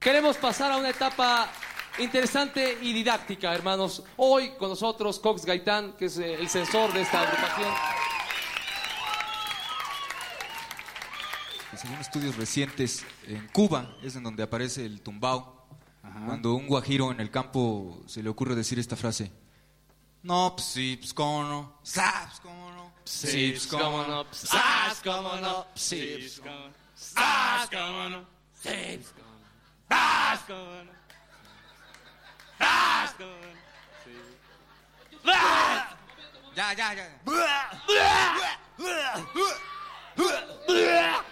Queremos pasar a una etapa interesante y didáctica, hermanos. Hoy con nosotros Cox Gaitán, que es el censor de esta agrupación. Según estudios recientes, en Cuba es en donde aparece el tumbao. Ajá. Cuando un guajiro en el campo se le ocurre decir esta frase: no, pues sí, pues cómo no, pues cómo no, sí, pues cómo no, pues cómo no, sí, pues cómo no, cómo no, sí, pues cómo no, cómo no, Ya.